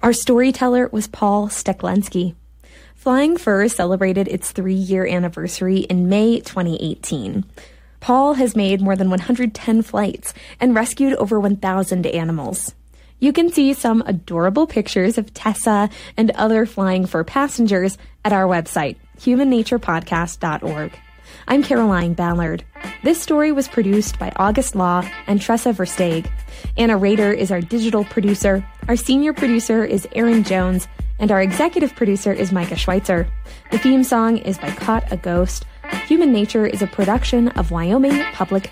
Our storyteller was Paul Steklensky. Flying Fur celebrated its 3-year anniversary in May 2018. Paul has made more than 110 flights and rescued over 1,000 animals. You can see some adorable pictures of Tessa and other Flying Fur passengers at our website, humannaturepodcast.org. I'm Caroline Ballard. This story was produced by August Law and Tressa Versteeg. Anna Rader is our digital producer. Our senior producer is Aaron Jones, and our executive producer is Micah Schweitzer. The theme song is by Caught a Ghost. Human Nature is a production of Wyoming Public